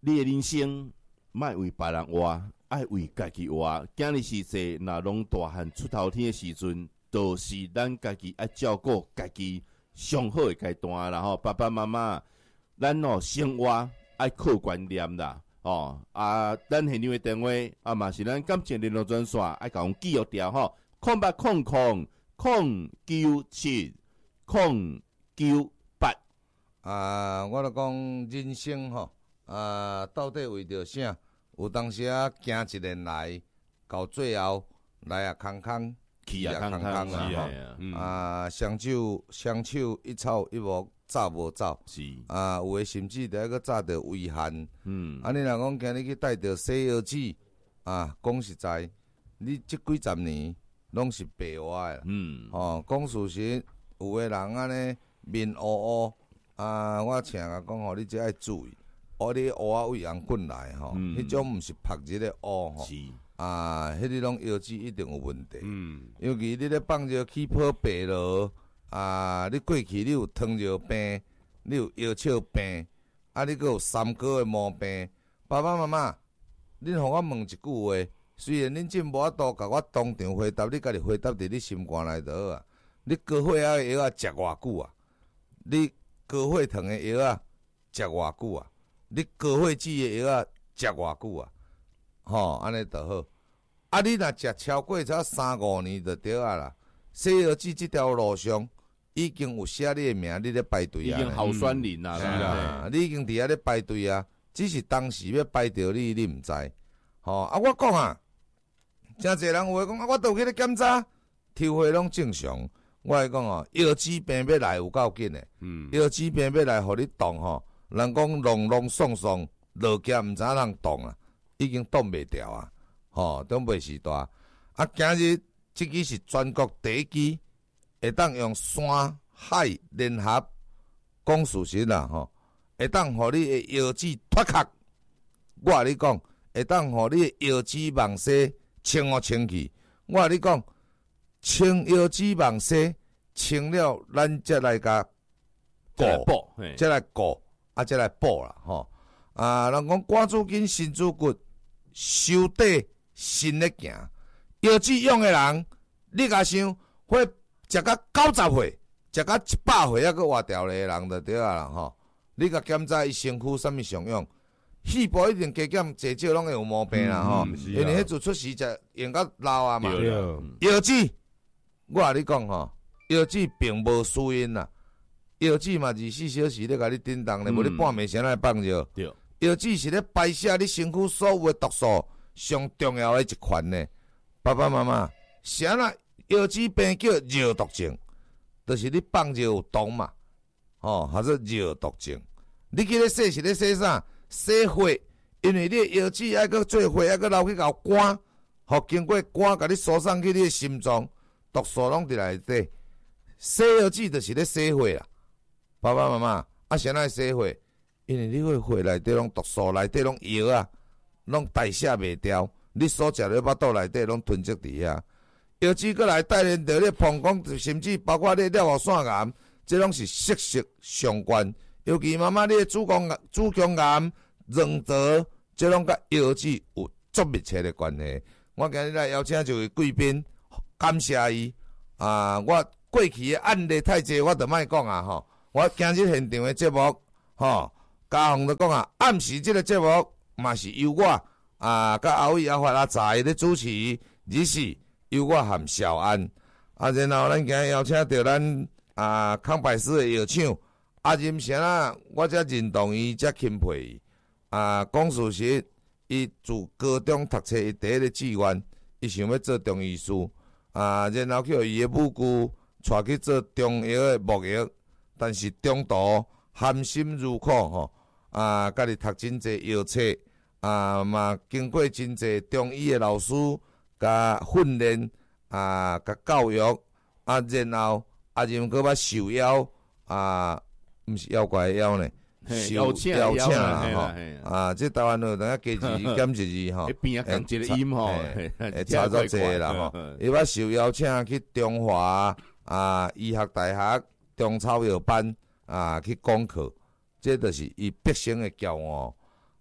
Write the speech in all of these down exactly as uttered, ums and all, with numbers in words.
你的人生莫为别人活，爱为家己活。今日时势，若拢大汉出头天的时阵，都是咱家己爱照顾家己上好的阶段。然后爸爸妈妈，咱哦生活爱靠观念啦。哦啊，咱现场的电话啊嘛是咱感情联络专线，爱甲阮记录掉吼，空八空空空九七空九八。 啊，我著讲人生吼，啊，到底为着啥？有当时啊，行一年来，到最后来啊空空， 去啊空空啊！ 是啊， 嗯、啊，双手双手一草一木走无走， 是啊，有诶甚至伫个早着遗憾。 嗯， 啊，你若讲今日去带着西药纸，啊，讲实在，你即几十年拢是白活诶。 嗯， 哦，讲事实，有诶人安尼面乌乌。啊，我请甲讲吼，你即爱注意，乌你乌啊为人滚来吼，迄、嗯、种毋是白日的乌吼，啊，迄啲拢腰子一定有问题。嗯，尤其你咧放着起泡白落，啊，你过去你有糖尿病，你有腰鞘病，啊，你阁有三高的毛病，爸爸妈妈，恁互我问一句话，虽然恁真无法度甲我当场回答，你家己回答伫你心肝内头啊，你高血压的药啊食偌久啊？你高血糖的药啊，食偌久啊？你高血脂的药啊，食偌久啊？吼，安尼就好。啊，你若食超过才三五年就对啊啦。西药剂这条路上已经有写你的名，你咧排队啊， 已经好酸林啦， 是啦，你已经伫遐咧排队啊。只是当时要排着你，你毋知。吼啊，我讲啊，真侪人有话讲啊，我都有去咧检查，抽血拢正常。我来讲哦，腰子病要来有够紧诶，嗯，腰子病要来，互你动吼，人讲隆隆爽爽，落脚毋知影人动啊，已经动袂掉啊，吼，都袂时大。啊，今日即支是全国第一支，会当用山海联合讲事实啦，吼，会当互你诶腰子脱壳。我甲你讲，会当互你诶腰子网丝清互清去。我甲你讲。清腰子网丝清了，咱才来甲补， 才来顾，啊，才来补啦，吼！啊，人讲肝主筋，心主骨，手底心咧行。腰子用诶人，你甲想，会食到九十岁，食到一百岁，还佫活掉咧人就对啊啦，吼！你甲检查伊身躯啥物常用，细部一定加减侪少拢会有毛病啦，吼、嗯啊！因为迄阵出时就用到老啊嘛，腰子。我甲你讲吼，腰子并无输因啦，腰子嘛二十四小时咧甲你叮当咧，无、嗯、你半暝先来放着。腰子是咧排泄你身躯所有诶毒素上重要诶一环呢。爸爸妈妈，啥啦？腰子病叫热毒症，就是你放着有毒嘛，吼、哦，或者热毒症。你去咧洗是咧洗啥？洗血，因为你腰子爱搁做血，爱搁流去到肝，互经过肝甲你输送去你诶心脏。毒素拢伫内底，洗药剂就是咧洗血啦。爸爸妈妈，啊，谁来洗血？因为你个血内底拢毒素，内底拢药啊，拢代谢袂掉。你所食咧腹肚内底拢囤积伫遐。药剂过来带连着你膀胱，甚至包括你尿腺癌，这拢是息息相关。尤其妈妈你的子宫癌、子宫癌、卵巢，这拢甲药剂有足密切的关系。我今日来邀请一位贵宾。感谢伊啊！我过去的案例太济，我就莫讲啊吼。我今日现场的节目吼，嘉宏就讲啊，暗时这个节目嘛是由我啊，甲阿伟阿发阿财咧主持，日是由我含小安啊。然后咱今日邀请到咱啊康百斯的药厂阿任先啊，我才认同伊，才钦佩伊啊。讲事实，伊自高中读册，伊第一个志愿，伊想要做中医师。啊，然后叫伊诶母舅带去做中药诶牧药，但是中途含辛茹苦吼，啊，家己读真济药册，啊嘛经过真济中医诶老师甲训练，啊甲教育，啊然后啊任搁捌受邀，啊毋是妖怪诶妖呢。 邀请邀请啦吼，啊，即台湾话等下加一字减一字吼， 边啊共一个音吼， 会差足济啦吼。伊捌受邀请去中华啊医学大学中草药班啊去讲课，这就是伊毕生的骄傲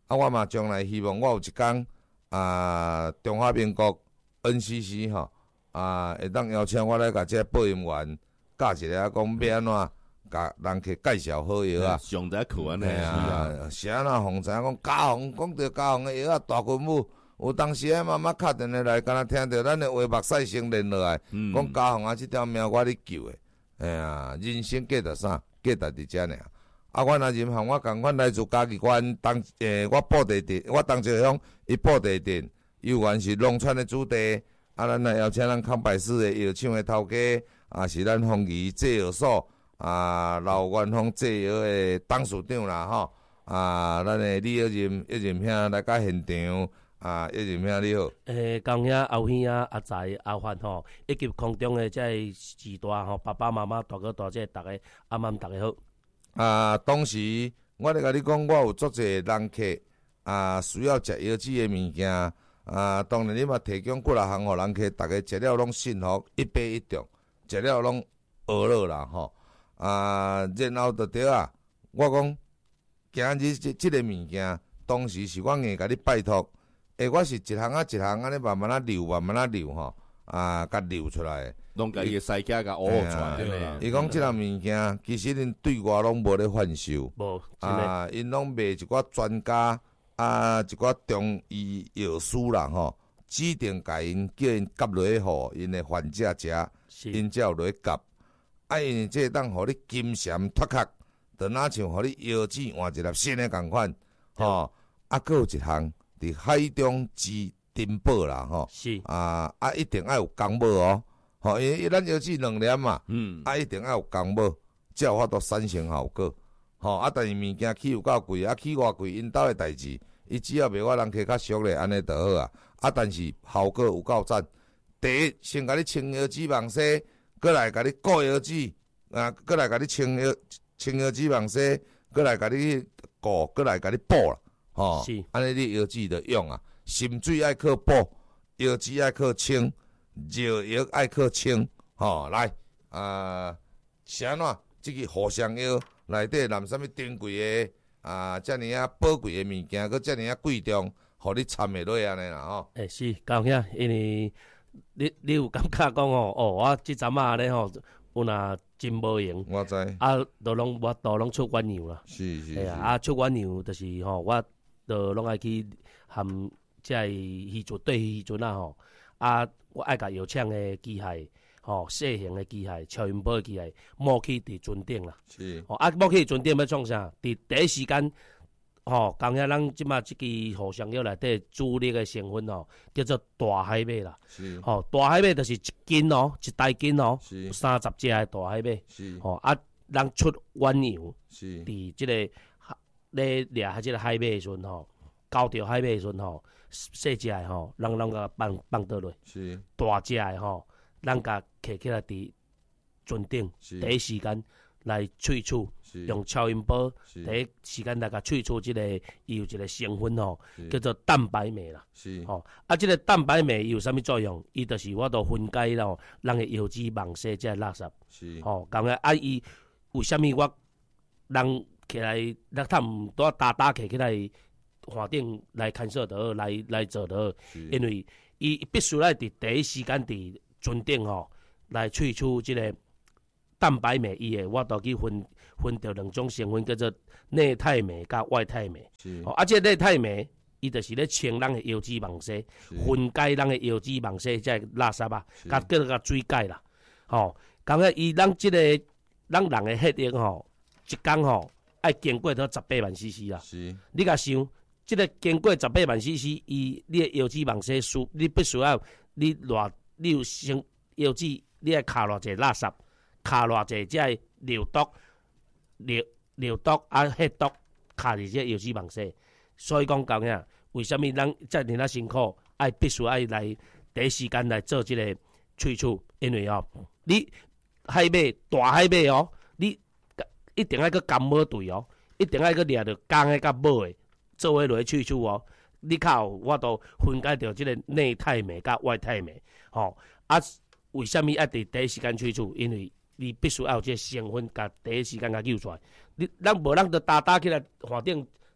啊，我嘛将来希望我有一天啊，中华民国 N C C 吼啊，会当邀请我来甲这播音员教一下，讲要安怎甲人去介绍好药啊。 上台课安尼啊，是安怎互知影讲嘉宏讲着嘉宏的药啊，大群舞。有当时迄妈妈敲电话来，敢若听着咱的话目屎声连落来，讲嘉宏啊，即条命我咧救的。哎呀，人生价值啥？价值伫遮尔。啊，阮阿任和我共款来自嘉义县东诶，我布地镇，我东石乡伊布地镇，又原是农村的子弟。啊，咱来邀请咱康百氏的药厂的头家，啊是咱丰宜制药所啊老元丰制药的董事长啦吼。啊，咱的李耀任耀任兄来甲现场。啊，一任兄你好。 诶，江兄、后兄啊、阿财、阿范吼，以及空中的这时代吼，爸爸妈妈、大哥大姐，大家阿妈大家好。 啊，当时我咧甲你讲，我有足侪人客啊，需要食药剂的物件啊，当然你嘛提供几啊项互人客，大家食了拢信服，一杯一中，食了拢学乐啦吼。啊，然后就对啊，我讲今日即即个物件，当时是我硬甲你拜托。诶，我是一项啊一项安尼慢慢啊溜，慢慢啊溜吼，啊，甲溜出来。 拢家己西家甲学出来的。 伊讲即项物件，其实因对我拢无咧贩售。 无， 啊，因拢卖一寡专家啊，一寡中医药师啦吼，指定甲因叫因夹落去互因的患者食，因才有落去夹。啊，因为这当互你金蝉脱壳，就若像互你腰子换一粒新的共款，吼。啊，佫有一项。伫海中之珍宝啦，吼， 是啊啊，一定爱有公母哦，吼，因为咱药剂两粒嘛，嗯，啊，一定爱有公母，才有法度产生效果，吼，啊，但是物件起有够贵，啊，起偌贵，因兜的代志，伊只要卖我人客较俗咧，安尼就好啊，啊，但是效果有够赞。第一，先甲你清药脂肪痧，过来甲你固药脂，啊，过来甲你清药清药脂肪痧，过来甲你固，过来甲你补啦。吼，安尼你药剂着用啊，心水爱靠补，药剂爱靠清，热药爱靠清，吼，来啊，是安怎？即个互相药内底含啥物珍贵的啊，遮尔啊宝贵的物件，佮遮尔啊贵重，互你参下落安尼啦吼。 诶，是高兄，因为你你有感觉讲哦，哦，我即阵啊咧吼，有若真无用， 我知啊，都拢我都拢出鸳鸯啦， 是是是啊，啊出鸳鸯就是吼我。就拢爱去含即个鱼船对鱼船啊吼，啊我爱甲药厂的机械吼，细型的机械、超音波的机械，摸起伫船顶啦。 是。 哦，啊摸起船顶要创啥？伫第一时间，吼，讲遐咱即马即支互相药内底主力的成分吼，叫做大海马啦。 是。 吼，大海马就是一斤哦，一大斤哦， 是。 三十只的大海马。 是。 吼，啊，咱出鸳鸯。 是。 伫即个。咧掠迄个海马的时阵吼，交着海马的时阵吼，细只的吼，咱咱甲放放倒落； 是大只的吼，咱甲摕起来伫船顶，第一时间来萃取，用超音波第一时间来甲萃取即个伊有一个成分吼，叫做蛋白酶啦。 是吼，啊，即个蛋白酶有啥物作用？伊就是我都分解咯，咱的油脂、网色即个垃圾。 是吼， 咁个啊，伊为虾物我人？起来，咱他毋多打打起起来，饭顶来看摄得好，来来做得好，因为伊必须来伫第一时间伫船顶吼来萃取即个蛋白酶，伊诶我都去分分着两种成分，叫做内态酶甲外态酶。哦，啊，即个内态酶，伊就是咧清咱诶油脂网色，分解咱诶油脂网色即个垃圾啊，甲叫做甲水解啦。吼，咁个伊咱即个咱人诶血液吼，一工吼。爱经过到十八万 C C 啦， 是。 你甲想，即、這个经过十八万 C C， 伊你的油脂网色输，你必须要你偌，你有先油脂，你爱卡偌济垃圾，卡偌济即个流毒、流流毒啊血毒，卡伫即个油脂网色。所以讲讲呀，为什么咱遮尔啊辛苦，爱必须爱来第一时间来做即个萃取，因为哦，你海马大海马哦，你。一定爱去甘母队哦，一定爱去掠着公的甲母的做伙落去萃取哦。你较有我都分解着即个内态酶甲外态酶，吼、哦、啊，为什么爱伫第一时间萃取？因为你必须要有即个成分，甲第一时间甲揪出来。你咱无咱就打打起来，反正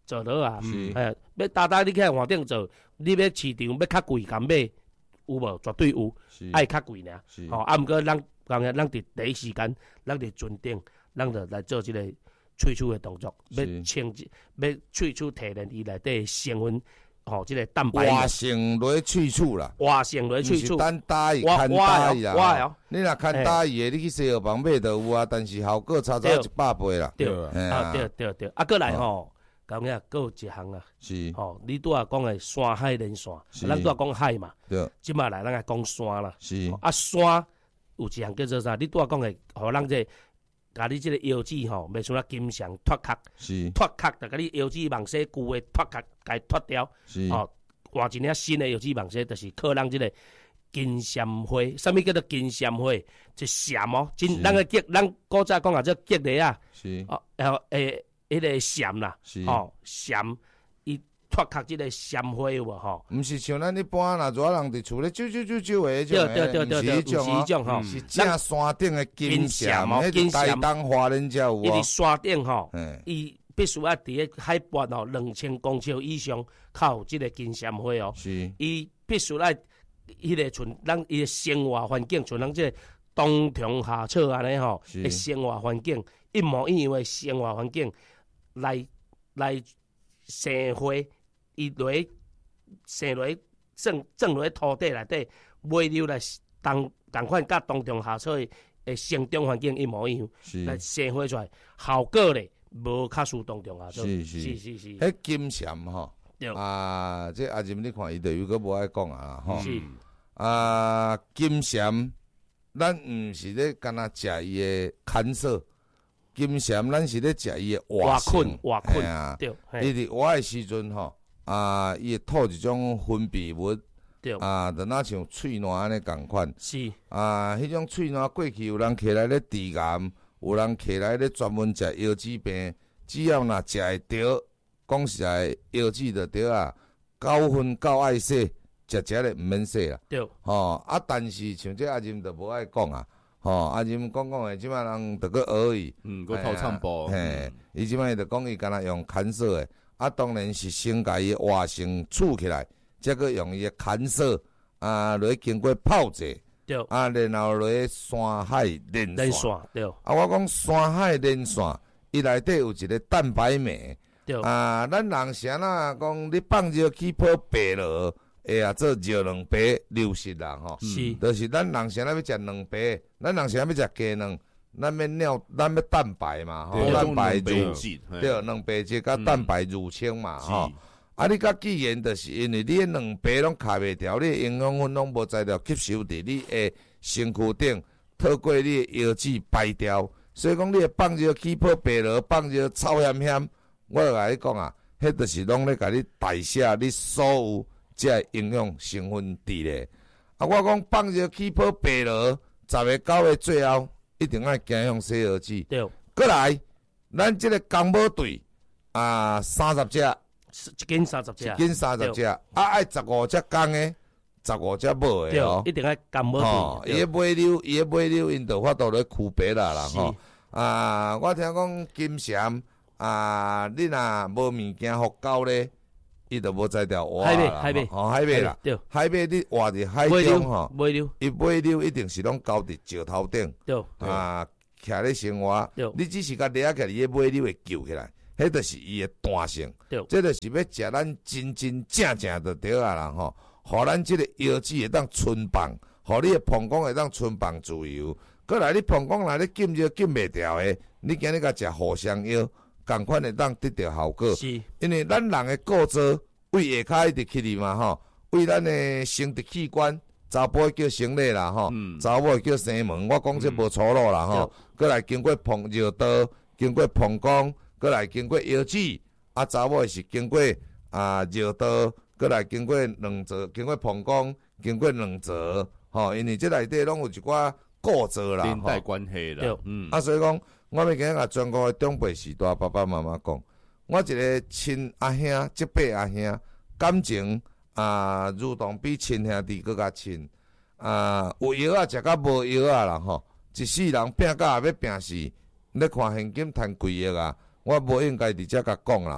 做落啊， 是哎，要大大你去换顶做，你要市场要较贵敢买，有无？绝对有， 是爱较贵尔。 是吼，啊，毋过咱讲个，咱伫第一时间，咱伫船顶，咱就来做即个萃取的动作，要是清，要萃取提炼伊内底成分，吼，即个蛋白活质， 性落萃取啦。 活性落萃取。 毋是单打伊， 我牵打伊我的啦。 哦你若牵打伊的，你去西药房买就有啊，但是效果差差对一百倍啦。 对， 嘿啊对对对，啊，过来吼，讲个，搁有一项啊， 是， 吼，你拄啊讲的山海连线， 是咱拄啊讲海嘛， 对， 即摆来咱来讲山啦。 是， 啊，山有一项叫做啥？你拄啊讲的，互咱这，甲你即个腰子吼，袂像咱金项脱壳， 是， 脱壳就甲你腰子网丝旧的脱壳，甲伊脱掉， 是， 哦，换一领新的腰子网丝，就是靠咱即个金闪花。啥物叫做金闪花？一闪哦，真是咱个吉，咱古早讲啊，叫吉梨啊， 是， 哦，然后诶，迄个闪啦， 是， 哦，闪，伊脱壳即个闪花有无吼？ 毋是像咱一般若热人伫厝咧啾啾啾啾的迄对种对对对对， 毋毋是迄种吼， 是正山顶的金闪，迄金闪是台东华人才有哦。 伊伫山顶吼， 嘿， 伊必须要伫咧海拔吼两千公尺以上，较有即个金闪花哦。 是， 伊必须来迄个像咱伊的生活环境，像咱即个冬虫夏草安尼吼， 是的生活环境一模一样的生活环境来来生花，伊落去生落去种种落去土地内底，尾流来同共款甲冬虫夏草的的生长环境一模一样，来是， 生花出来，效果咧无较输冬虫夏草。 是是是是是， 迄金闪吼。 对， 啊，这阿仁你看伊就有个无爱讲啊吼。 是啊，金闪，咱毋是咧干那食伊的牵色，金闪咱是咧食伊的活活性困活困嘿啊， 对， 伊嘿伫活的时阵吼，啊，伊会吐一种分泌物， 对， 啊，就若像喙烂安尼共款。 是啊，迄种喙烂过去有人起来咧治癌，有人起来咧专门食腰子病，只要若食会着。讲实在，腰子就对啊，九分九爱洗，食食咧毋免洗啦。 对， 吼、啊，但是像这阿仁就无爱讲啊。吼、阿仁讲讲诶，即摆人着个学伊。 嗯，个偷唱播， 嘿，伊即摆就讲伊敢若用牵色诶，啊，当然是先甲伊活性储起来，再个用伊诶牵色啊，落去经过泡制， 对， 啊，然后落去山海连连线。 线对啊，我讲山海连线，伊内底有一个蛋白酶。 对， 啊，咱人啥啦？讲你放尿去泡白落，会啊做尿卵白流失啦吼。 是就是咱人啥啦要食卵白，咱人啥要食鸡卵，咱要尿，咱要蛋白嘛吼， 对蛋白对乳质， 对，卵白质甲蛋白乳清嘛吼。 是啊，你甲既然就是因为你的卵白拢卡袂牢，你的营养分拢无材料吸收伫你的身躯顶，透过你的腰子排掉，所以讲你会放尿去泡白落，放尿臭咸咸。我就甲你讲啊，迄就是拢咧甲你代谢你所有这营养成分伫咧。啊，我讲放入起泡白落，十个九个最后一定爱行向西药子。 对， 过来，咱即个公母队啊，三十只， 一斤三十只， 一斤三十只，啊爱十五只公的，十五只母的哦对，。一定爱干母吼，伊对个尾溜，伊个尾溜，因就法度咧区别啦啦是吼。啊，我听讲金闪。啊，你若无物件互狗咧，伊就无才调活海啦。 马海马吼海马啦， 对， 海马你活伫海尾溜中吼， 尾溜伊尾溜一定是拢交伫石头顶对啊，徛咧生活对。 你只是甲掠起来，伊个尾溜会救起来，迄就是伊个弹性。 对这就是要食咱真真正正就对啊啦吼，互咱即个腰子会当存放，互你个膀胱会当存放自由。过来你膀胱内咧禁就禁袂掉诶，你今日甲食藿香药。共款会当得到效果， 是， 因为咱人的构造为下骹一直去哩嘛吼，为咱的生殖器官，查甫叫生理啦吼， 嗯查某叫生门，我讲这无错路啦吼。过来经过膀尿道，经过膀胱，过来经过腰子，啊查某是经过啊尿道，过来经过卵巢，经过膀胱，经过卵巢，吼，因为这内底拢有一寡构造啦， 连带关系啦，嗯， 啊，所以讲。我要今日甲全国的长辈时代爸爸妈妈讲，我一个亲阿兄、即辈阿兄，感情啊，如同比亲兄弟搁较亲啊。有药啊，食甲无药啊啦吼。一世人拼甲也要拼死，咧看现金赚贵药啊，我无应该伫遮甲讲啦吼。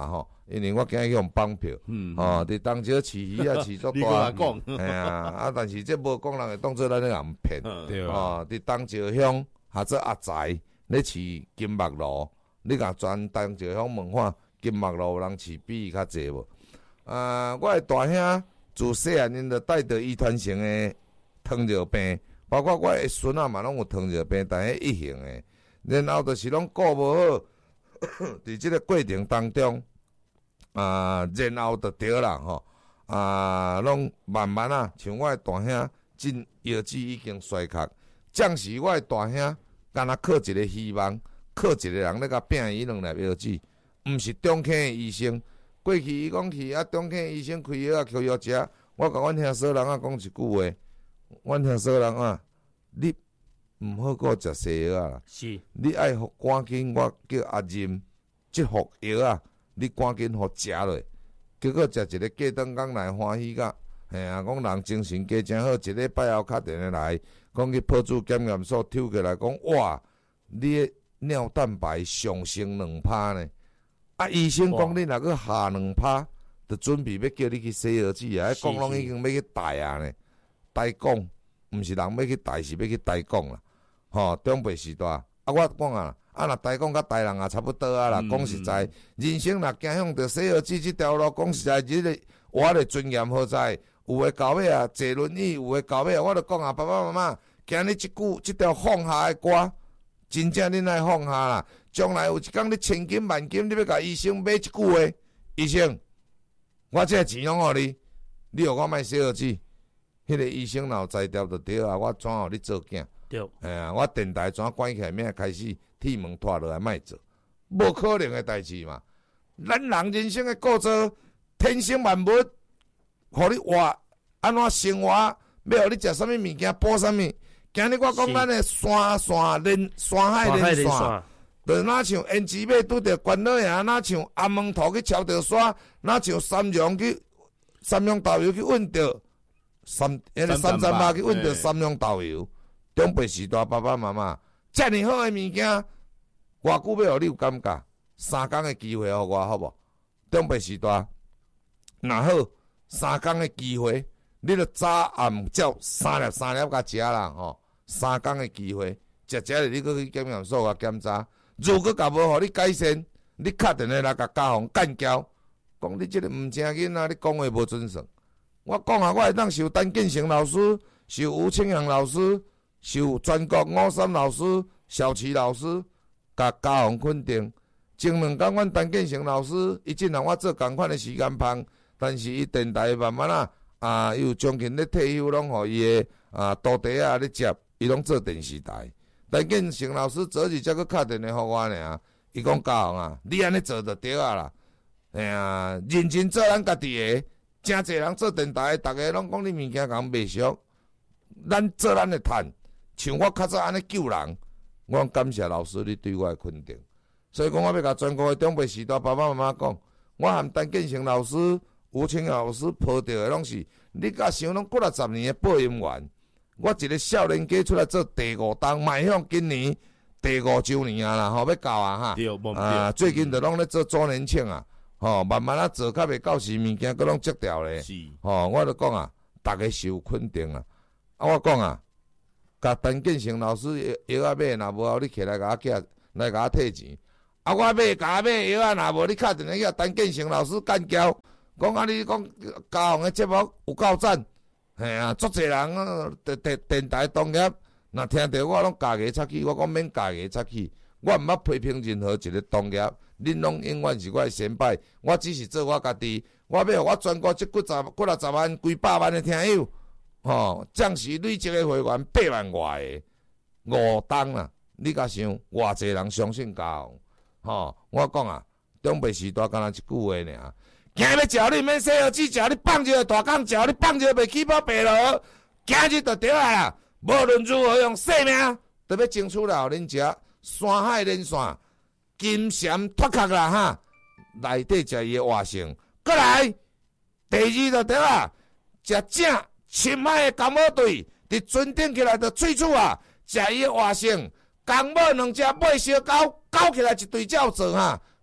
因为我今日去互绑票， 嗯， 吼，伫东石饲鱼啊饲足你大， 讲， 嘿啊，啊，但是这无讲人会当做咱咧人骗， 对啊， 吼，伫东石乡或者阿财咧饲金目鱸，你甲全东石乡问看，金目鱸有人饲比伊较济无？啊，我的大兄自细汉因着带着遗传性的糖尿病，包括我的孙仔嘛拢有糖尿病，但迄一型的，然后就是拢顾无好，伫即个过程当中，啊，然后就对啦吼，啊，拢慢慢啊，像我的大兄进腰子已经衰竭，暂时我的大兄敢若靠一个希望，靠一个人咧甲拼伊两粒腰子，毋是中坑的医生。过去伊讲去啊，中坑医生开药啊，开药食。我甲阮兄嫂人啊讲一句话，阮兄嫂人啊，你毋好搁食西药啊啦， 是， 你爱互赶紧我叫阿任，即服药啊，你赶紧互食落。结果食一个过顿工来欢喜甲，嘿啊，讲人精神加真好，一礼拜后敲电话来，讲去保住检验所抽过来讲，哇，你的尿蛋白上升两趴呢。啊！医生讲你若个下两趴，就准备要叫你去洗耳子啊！讲拢已经要去代啊呢，代讲，毋是人要去代，是要去代讲啦。吼，长辈时代啊，我讲啊，啊若代讲甲代人也差不多啊啦。讲、嗯、实在，人生若行向着洗耳子即条路，讲实在，即个我的尊严何在？有诶到尾啊，坐轮椅；有诶到尾啊，我就讲啊，爸爸妈妈，今日即句即条放下诶歌，真正恁爱放下啦。将来有一天你千金万金，你要甲医生买一句话，医生，我这钱拢互你，你互我卖洗耳子，迄个医生若有才调就对啊，我怎互你做囝？ 对， 哎呀，我电台怎关起来，明仔开始铁门拖落来卖做，无可能的代志嘛。咱人人生的过程，天生万物，互你活安怎生活，要互你食啥物物件，补啥物？今日我讲咱的山线连山海连线。就哪像胭脂马拄着关老爷，哪像阿蒙头去超着山，哪像三阳去三阳豆油去运着三，迄个三三八去运着三阳豆油。长辈时代爸爸妈妈，遮尔好诶物件，偌久要互你有感觉？三工诶机会互我好无？长辈时代，若好三工诶机会，你著早暗照三粒三粒甲食啦吼。三工诶机会，食食咧你搁去检验所甲检查。如果甲无互你改善，你敲电话来甲家访干交，讲你即个毋正经啊！你讲话无准绳。我讲啊，我会当受陈建成老师、受吴清阳老师、受全国五三老师、小齐老师，甲家访肯定。前两工，阮陈建成老师伊进来我做共款的时间棒，但是伊电台慢慢啊啊，又将近咧退休，拢互伊的啊徒弟啊咧接，伊拢做电视台。陈建成老师昨日才去敲电话互我尔，伊讲家宏啊，你安尼做就对啊啦。哎呀，认真做咱家己的，真侪人做电台，逐个拢讲你物件共袂俗，咱做咱的趁。像我较早安尼救人，我感谢老师你对我的肯定。所以讲，我要甲全国的长辈时代爸爸妈妈讲，我含陈建成老师、吴清老师抱着的拢是，你甲想拢过了十年的播音员。我一个少年家出来做第五档，迈向今年第五周年啊啦，吼要到啊哈。啊，最近就拢咧做周年庆啊，吼慢慢啊做，较袂到时物件，佫拢折掉咧。是，吼我就讲啊，逐个是有肯定啊。啊，我讲啊，甲陈建成老师药啊买，若无后你起来甲我寄来甲我退钱。啊，我买甲我买药啊，若无你敲电话去陈建成老师干交，讲啊你讲家宏的节目有够赞。嘿啊，足侪人啊，电电电台同业，若听到我拢家己插起，我讲免家己插起，我毋捌批评任何一个同业，恁拢永远是我的先辈，我只是做我家己，我要互我全国即几十、几六十万、几百万的听友，吼，暂时累积的会员八万外的五档啦，你甲想，偌侪人相信家宏，吼，我讲啊，长辈时代敢若一句话尔。今日食你免洗耳子食，你放一个大缸食，你放一个袂起泡白落，今日就对啊啦。无论如何用性命，都要争取来互恁食。山海连线，金蝉脱壳啦哈，内底食伊的活性。过来，第二就对啊，食正深海的江母队，伫船顶起来就喙齿啊，食伊的活性。江母两只买小狗，狗起来一堆鸟做哈。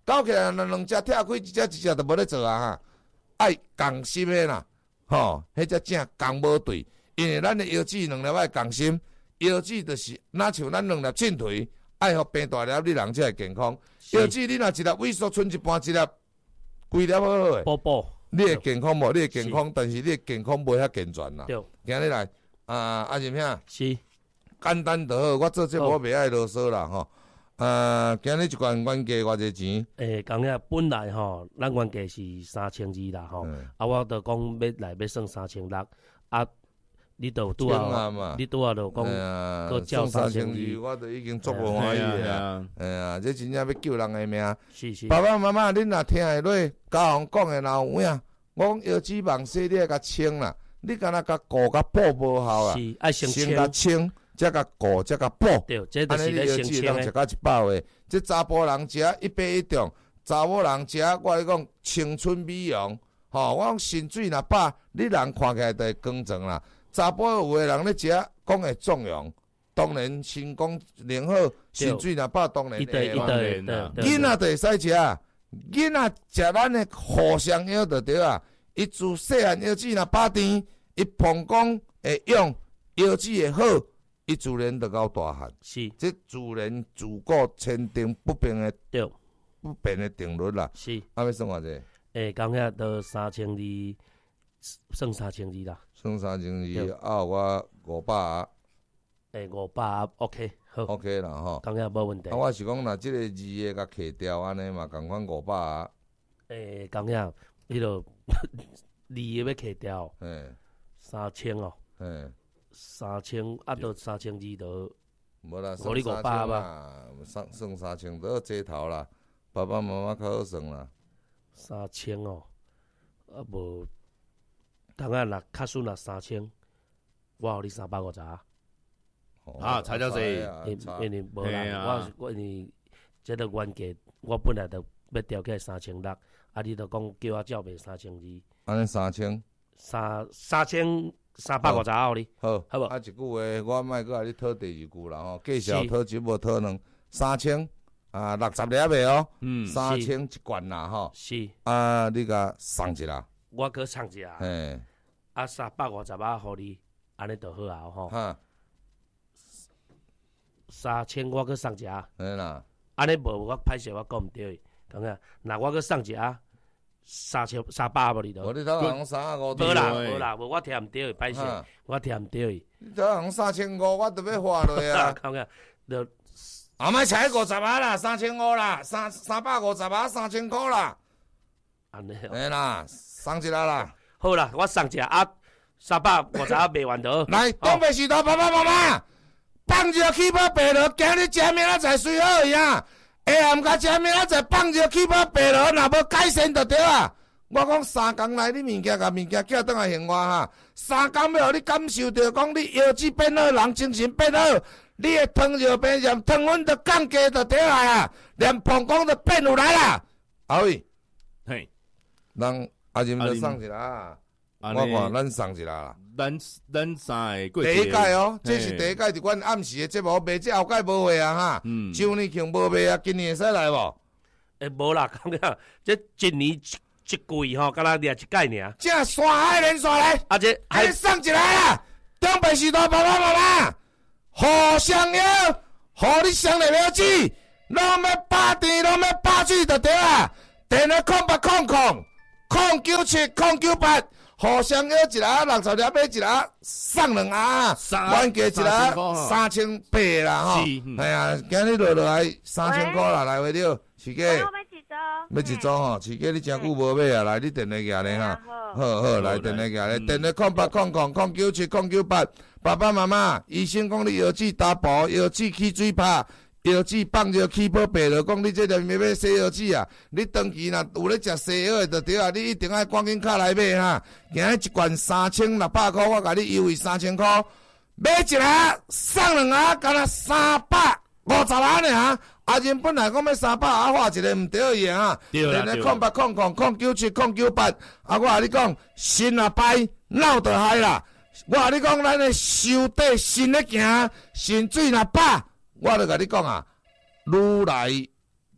搞起来，两只拆开，一只一只都无咧做啊哈！爱共心的啦，吼，迄只正共无对，因为咱的腰子两粒爱共心，腰子就是哪像咱两粒秤腿，爱互变大粒，你人才会健康。腰子你若一粒萎缩，剩一半一粒，规粒好好诶。 补补， 你会健康无？你会健康，但是你的健康无遐健全啦。 对， 今日来啊，阿仁兄， 是简单就好。我做节目袂爱啰嗦啦吼。呃，今日一罐原价偌济钱？ 诶，讲遐本来吼，咱原价是三千二啦吼，啊，我著讲要来要算三千六，啊，你著拄啊，你拄啊著讲，搁照三千二， 我著已经足无欢喜啊！哎呀，这真正要救人的命。 是是。 爸爸妈妈，恁若听会落，家行讲的若有影，我讲腰子网洗你爱甲清啦，你敢若甲顾甲补无效啊？ 是，爱先先甲清。才甲顾，才甲补， 对，这就是咧先清诶。食到一百个，这查甫人食一百一重，查某人食我咧讲青春美容，吼、哦，我讲肾水若饱，你人看起来就会光壮啦。查甫有个人咧食，讲会壮阳，当然身光良好，肾水若饱当然会嘛。囡仔就会使食，囡仔食咱的互相药就对啊。伊自细汉腰子若饱甜，伊膀胱会用，腰子会好。伊自然就到大汉， 是， 这自然自古千定不变的对， 不变的定律啦。 是， 啊，要算偌济？ 诶，讲遐都三千二，算三千二啦。 算三千二，啊，我五百啊。 诶，五百 OK， 好。 OK 啦吼。 讲遐无问题。 啊，我是讲，若即个二个甲摕掉，安尼嘛，共款五百啊。 诶，讲遐，迄落二个要摕掉， 嘿， 三千哦。 嘿。 三千啊，到三千二就， 无啦， 算三千吧，算算三千都济头啦，爸爸妈妈较好算啦。 三千哦，啊无，当然若较顺若三千，我互你三百五十。 啊，差了济， 因为无啦，我我因为这个原价，我本来就要调起来三千六，啊，你著讲叫我照卖三千二。 安尼三千。 三三千。三百五十互你， 好， 好无？ 啊，一句话，我莫搁甲你讨第二句啦吼，计小讨一无讨两，三千啊，六十粒的哦，嗯，三千一罐啦吼， 是啊，你甲送一啦， 我搁送一啦， 嘿， 啊，三百五十啊，互你，安尼就好啊吼， 哈， 三千我搁送一下， 嘿啦， 安尼无我歹势，我讲毋对，讲啊，若我搁送一下。三千三百无哩都， 无你头行三五， 无啦无啦，无我听毋对，歹势，我听毋对。 你头行三千五，我都要花落啊！ 讲个，就啊，莫才五十啊啦，三千五啦，三三百五十啊，三千箍啦。 安尼， 嘿啦，送一啦啦。 好啦，我送一啊，三百五十啊，卖完倒。 来，东北时代爸爸妈妈，放热气泡白落，今日食明仔载水好呀。下暗甲食明仔载放热气泡白落，若无改善就对啊！我讲三工内你物件甲物件寄倒来还我哈，三工要互你感受到讲你腰子变好，人精神变好，你的糖尿病连糖分都降低就对来啊，连膀胱都变有来啦。阿伟， 嘿， 人阿仁就送一啦，我看咱送一啦。 咱咱三个第一届哦，这是第一届，伫阮暗时的节目卖，这后届无卖啊哈。嗯。旧年庆无卖啊，今年会使来无？ 诶，无啦，讲个，这一年一一季吼，敢若掠一届尔。 这山海连续来， 啊这还送一来啦！东北时代爸爸妈妈，互相邀，互你上来了解，拢要八甜，拢要八水就对啊。电话空八空空，空九七空九八。互相约一啦，六十粒买一啦，送两盒，原价一啦三千八啦吼。哎呀，今日落落来三千块啦，来回了，徐哥。 要一组。 要一组吼，徐哥你真久无买啊，来你电话寄咧哈。好好，来电话寄咧，电话空八空空空九七空九八。爸爸妈妈，医生讲你腰子打薄，腰子起水泡。腰子放热气泡白落，讲你这个要要洗腰子啊！你长期若有咧食西药的就对啊！你一定爱赶紧卡来买哈！今日一罐三千六百块，我甲你优惠三千块，买一盒送两盒，干那三百五十盒呢！阿仁本来讲要三百盒画一个毋对个啊！ 对啦对啦。 空八空空空九七空九八，啊！我甲你讲，心啊歹，脑就歹啦！我甲你讲，咱的手底心咧行，心水若饱。我著甲你讲啊，愈来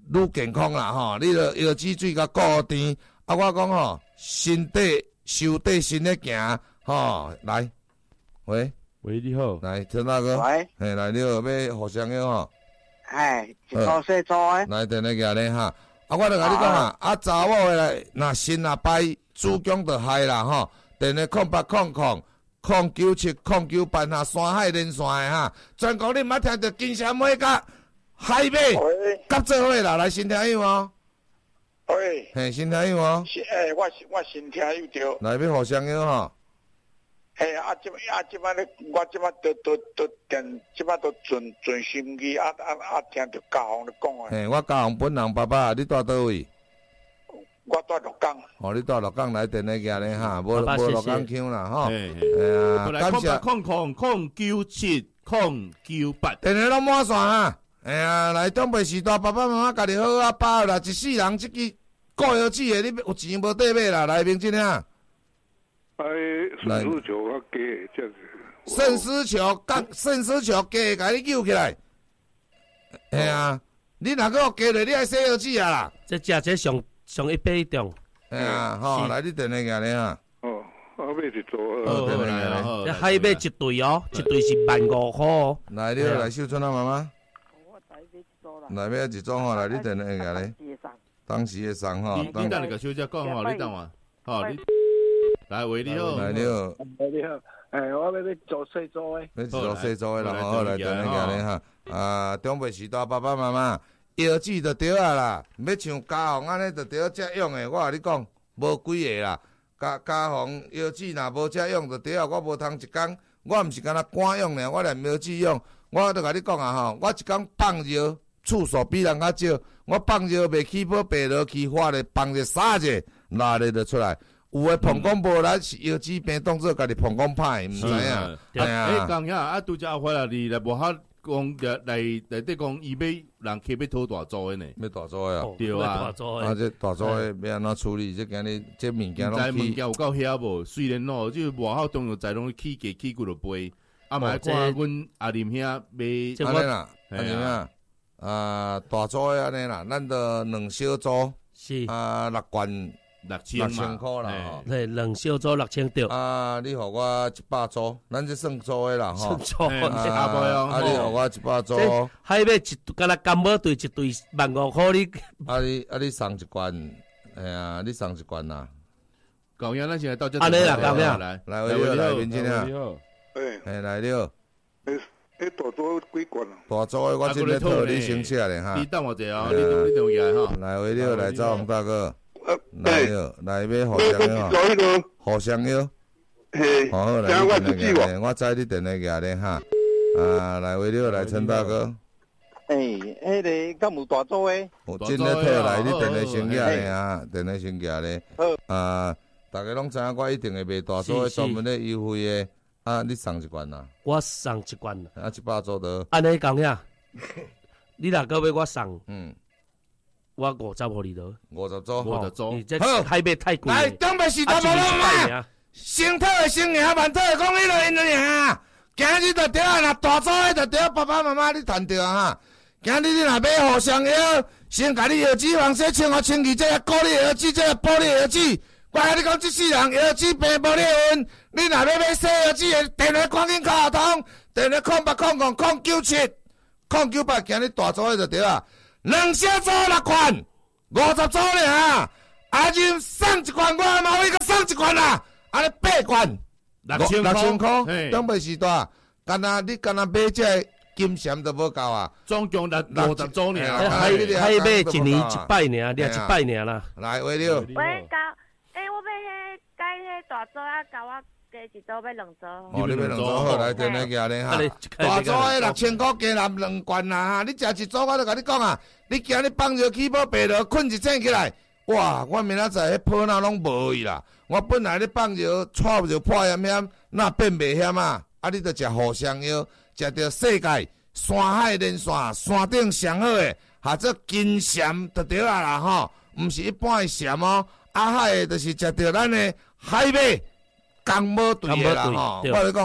愈健康啦吼。你着药脂水甲顾好甜。啊，我讲吼，身体修底新咧行吼，来，喂喂，你好， 来陈大哥， 喂， 嘿，来你好，要互相约吼， 哎，一组细组诶， 来电咧举咧哈。啊，我着甲你讲啊，啊查某诶来，若心若歹，子宫着害啦吼。电咧空八空空空九七空九八哈，山海连线诶哈，全国你毋捌听着金城尾甲海马甲做伙啦，来先听有无？ 喂， 嘿，先听有无？ 是诶，我我先听有着。 来要互相约吼。 嘿，啊，即啊，即摆咧，我即摆都都都电，即摆都尽尽心机，啊啊啊，听着家宏咧讲诶。 嘿，我家宏本人爸爸，你住倒位？ 我住鹿港。 哦，你住鹿港来电咧举咧哈，无无鹿港腔啦吼。 嘿哎呀，感谢。 空空空九七空九八， 电话拢满线哈。哎呀，来长辈时代，爸爸妈妈家己好啊饱啦，一世人即支顾药子诶，你有钱无底买啦，来明真啊。 哎，肾丝球较低，这样子。 肾丝球，甲肾丝球加甲你救起来。哎呀，你若个加落，你爱洗药子啊啦。 这食这上上一百种。 哎呀，吼，来你电话举咧哈。 哦，我买一组。 好电话来咧。 好， 这海马一对哦，一对是万五块哦。 来，你来秀春啊，妈妈。 我知买一组啦。 来买一组吼，来你电话举咧。当时诶送吼。 你你等你甲小姐讲吼，你等我，吼你。来，喂，你好。 来，你好。 你好，诶，我要要做细组诶。 要做细组诶啦，好，来电话举咧哈。啊，长辈时代爸爸妈妈，药剂就对啊啦，要像家宏安尼就对遮用诶。我甲你讲，无几个啦。家家宏药剂若无遮用就对啊。我无通一工，我毋是干那赶用呢，我连药剂用，我都甲你讲啊吼，我一工放药次数比人较少，我放药袂起泡白落去，发咧放者三者，拉咧就出来。有诶膀胱无力是腰子病当做家己膀胱歹，毋知影。 哎呀，讲遐啊，拄则后回来你来无遐讲来内底讲伊要人客要讨大组诶呢？ 要大组诶啊？ 对啊， 啊这大组诶要安怎处理？这今日这物件拢起。物件有够遐无？虽然咯，即外口当然在拢起价起几落杯，啊嘛看阮阿林遐买。 安尼啦，安尼啊，啊大组诶安尼啦，咱着两小组， 是啊六罐。 六千六千块啦，吼， 对，两小组六千对。 啊，你互我一百组，咱这算组的啦，吼。 算组， 差不多哦。 啊，你互我一百组。 海马一，敢若干宝对一对万五块你。 啊，你啊，你送一罐，哎呀，你送一罐啦。 高阳，咱现在到这。 安尼啦，高阳， 来，来，来，来，面前啊。 你好。 诶， 哎，来了。 诶，诶，大组几罐啊？ 大组的我真咧讨你先写咧哈。 你等我者哦，你你等下哈。 来，为了来找洪大哥。来了，来要互相约，互相约，好好来你电话举咧，我知你电话举咧哈，啊来为了来陈大哥， 诶，迄个敢有大组诶？ 我真咧讨来你电话先举咧啊，电话先举咧，啊，大家拢知影我一定会卖大组诶，专门咧优惠诶，啊你送一罐啦， 我送一罐， 啊一百组得， 安尼讲呀，你若个要我送， 嗯。 我五十互你得， 五十组， 五十组， 这海马太贵。 来，长辈时代无拢嘛，先讨的先赢，万讨的讲你就因就赢。今日就对啊，若大组的就对，爸爸妈妈你赚着啊哈。今日你若买互相药，先甲你药脂往说清互清气，这个鼓励药脂，这个玻璃药脂。我甲你讲，这世人药脂病无你运，你若要买洗药脂的，电话赶紧卡通，电话空八空空空九七空九八，今日大组的就对啊。两小组六罐，五十组咧哈，阿仁送一罐，我毛伊个送一罐啦，安尼八罐， 六千六千块，长辈时代，干那你干那买这金线都无够啊， 总共六五十组呢， 海海马一年一摆尔，掠一摆尔啦。 来，为了， 喂，交，诶，我买迄改迄大组啊，交我加一组要两组。 哦，你要两组好，来电话举咧哈。大组的六千块加拿两罐啦哈，你食一组我就甲你讲啊，你今日放着起泡白落，困一醒起来，哇！我明仔载迄泡哪拢无去啦。我本来咧放着带着破险险，那变袂险啊。啊，你着食互相药，食着世界山海连线山顶上好诶，或者金蝉就对啊啦吼，毋是一般诶蝉哦。啊海诶，就是食着咱诶海马。讲无对诶啦吼，我咧讲啊，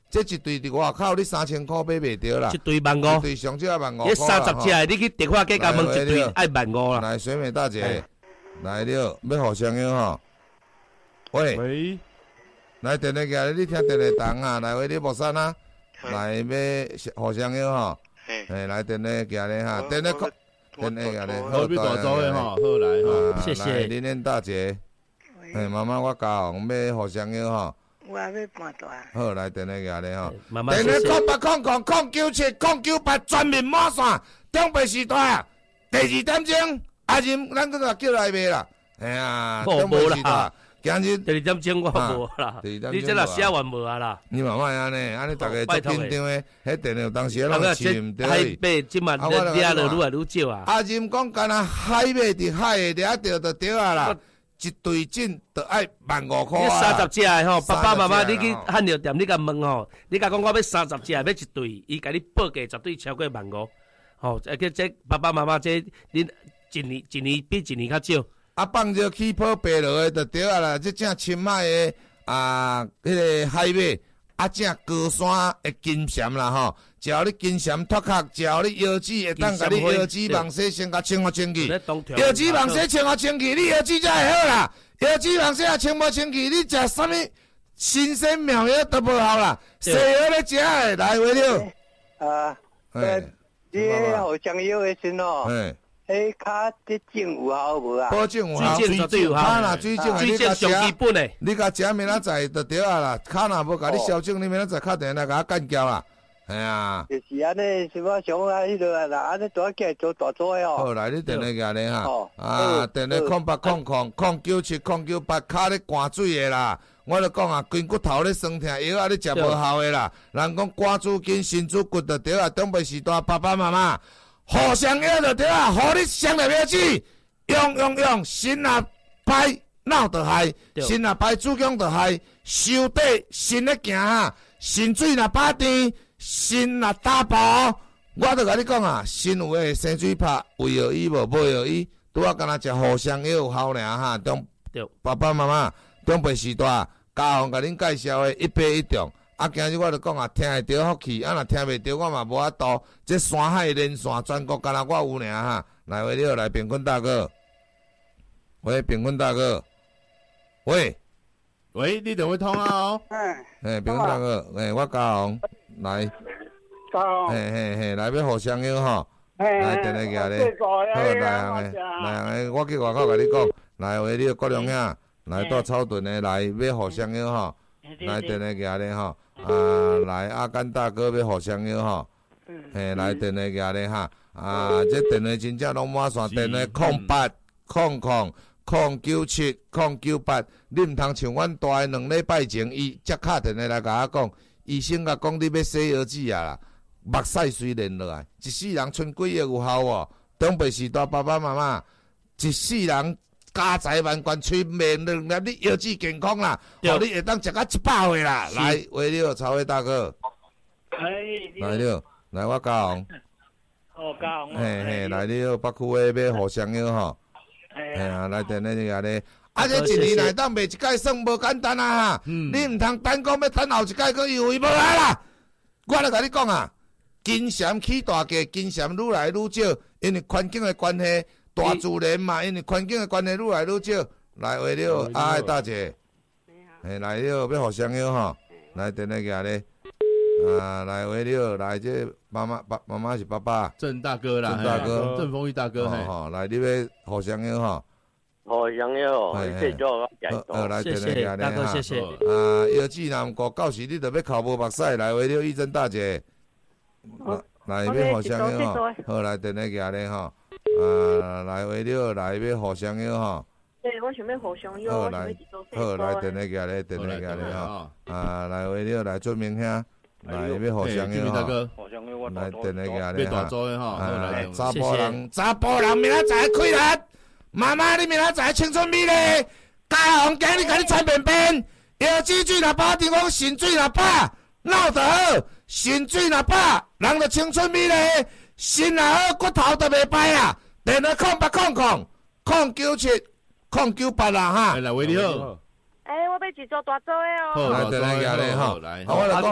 这一对伫外口，你三千箍买袂着啦。 一对万一五， 对上少万五你箍啦。 三十只，你去电话给甲问一对爱万五啦。 来，水美大姐哎， 来了，要互相友吼。喂， 喂， 来电话过来，你听电话筒啊，来喂，你木山啊，来要互相友吼。嘿，来电话过来哈，电话扣，电话过来， 好，要大组的吼，好来吼。 啊谢谢来玲玲大姐，嘿，妈妈我教红要互相友吼。 我要搬大。 好，来电话过来吼。 慢慢谢谢。 电话空八空空空九七空九八全面满线，中北时代第二点钟，阿任咱搁甲叫来卖啦。哎呀， 哦中北时无啦代，今日第二点钟我无啦， 第二点钟你这若写完无啊啦？ 你慢慢安尼，安尼逐个足紧张诶，迄电话有当时啊， 拢个饲毋着海去。 马即嘛啊我就掠掠跟你了愈来愈少啊。 阿任讲，干那海马伫海诶掠着就对啊啦，一对进就爱万五箍你啊。 三十只的吼，爸爸妈妈，你去三十只的吼汉药店，你甲问吼，你甲讲我要三十只，要一对，伊甲你报价绝对超过万五。吼，而且这爸爸妈妈这恁一年一年比一年较少。 啊，放着起泡白落诶就对啊啦，即正深海诶啊，迄、那个海马，啊正高山诶金蝉啦吼，只要你金蝉脱壳，只要你腰子会当甲你腰子网丝先甲清互清气，腰子网丝清互清气，你腰子才会好啦。腰子网丝也清无清气，你食啥物新鲜妙药都无效啦，西药咧食诶来为了。 啊， 嘿， 你互相友诶时吼。 嘿。 迄卡这种有效无啊？ 保证有效， 水证绝对有效卡若水证的，你水证甲上基本诶， 你甲食明仔载就对啊啦。卡若无甲你消证，你明仔载敲电话来甲我干交啦。系啊。 就是安尼，什么上啊，迄落啦，安尼大起来做大做诶哦。 好，来你电话过来哈。啊，电话空八空空空九七空九八，卡咧灌水诶啦。我咧讲啊，筋骨头咧酸痛，药啊咧食无效诶啦。人讲肝主筋，心主骨就对啊。东北时代爸爸妈妈。互相约就对啊，互你上来标志，用用用，心若歹脑就害，心若歹子宫就害，手底心咧行哈，心水若把甜，心若打薄，我都甲你讲啊，心有诶生水泡，胃有医无，无有医，拄啊敢若食互相约有效尔哈，中爸爸妈妈中辈时代，家父甲恁介绍诶一杯一中。啊，今日我就讲啊，听会着福气，啊，若听袂着，我嘛无法度。这山海连线，全国敢若我有尔哈。来，喂，你好，来，平坤大哥。喂，平坤大哥。喂， 喂，你电话通啊哦。 哎， 嘿，平坤大哥，嘿，我嘉宏，来， 嘉宏， 嘿嘿嘿，来要互相友吼。来，电话过来。好，来行诶，来行诶，我去外口甲你讲，来，喂，你郭良兄，来到草屯诶，来要互相友吼。来，电话过来吼。啊，来阿甘大哥要互相友吼，嘿，来电话过来哈，啊，这电话真正拢满线，电话空八空空空九七空九八，你毋通像阮大个两礼拜前，伊接敲电话来甲我讲，医生甲讲你要洗腰子啊啦，目屎水连落来，一世人剩几个有效哦？东北时代爸爸妈妈，一世人。家财万贯，催命能力，你腰子健康啦，互你会当食到一百岁啦。来，喂了，曹伟大哥。来了，来我嘉宏。 哦，嘉宏。 嘿嘿，来了，北区的要互相友吼。哎呀，来电话你个咧。啊，这一年内当卖一届算无简单啊哈！你毋通单讲要等后一届，佮有为无来啦。我咧甲你讲啊，金蝉起大价，金蝉愈来愈少，因为环境的关系。大自然嘛，因为环境的关系愈来愈少。来，为了阿大姐，嘿，来了，要互相友吼。来，电话过来。啊，来，为了来这妈妈，爸妈妈是爸爸。 郑大哥啦， 郑大哥， 郑丰玉大哥，嘿， 吼，来，你要互相友吼。 互相友，谢谢我解答。来，电话过来大哥，谢谢。 啊，腰子若毋过，到时你着要哭无目屎。来，为了义珍大姐。来，要互相友吼。好，来，电话过来吼。啊，来为了来要互相友吼。 对，我想要互相友，我想要一组细好，来电话过来，电话过来吼。啊，来为了来做明兄，来要互相友吼。来电话过来要大组的吼。 啊，查甫人，查甫人明仔载开力，妈妈你明仔载青春美丽，家宏今日甲你穿便便，腰子水若饱，地方肾水若饱，脑就好，肾水若饱，人就青春美丽。心若好，骨头都袂歹啊！电话空八空空空九七空九八啦哈。 来，喂你好。 哎，我要一组大组的哦。 来，电话过来吼。来，我来讲啊，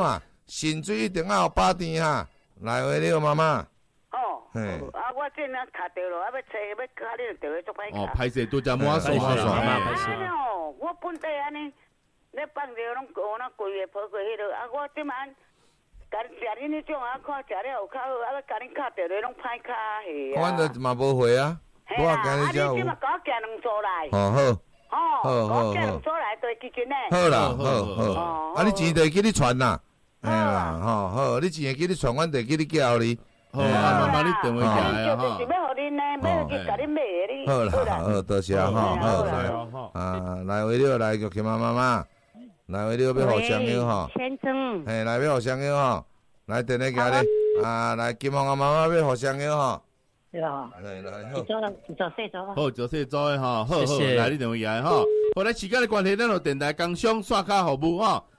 薪水一定要有把定哈。来话了，妈妈。 哦。 嘿。 啊，我这呢卡着了，啊要找要卡你就会做歹卡。 哦，歹势拄则满数歹势满妈数。 歹势。 哎哟，我本地安尼，咧放着拢学那规个跑过迄落，啊，我即满。甲你食恁迄种啊，看食了有较好，啊，要甲恁卡着咧拢歹卡下啊。 阮着嘛无会啊，我今日才有。 啊，你即嘛甲我寄两组来。 哦好。 哦， 好好我寄两组来对基金呢。 好啦，好好。啊，你钱就记你传啦。哎啦，吼好，你钱会记你传，阮就记你叫你。 好啊，妈妈你电话寄来啊哈。就是要互恁呢，要去甲恁买的你。 好啦，好，多谢哈，好来。啊，来为了来玉琴妈妈妈。来，为了要互相友吼， 先生， 嘿，来要互相友吼，来电话行咧，啊，来金凤阿妈妈要互相友吼， 对啊， 来来好， 做了做细做好，做细做诶吼，好好，来你电话来吼，好来时间的关系，咱就电台工商刷卡服务吼。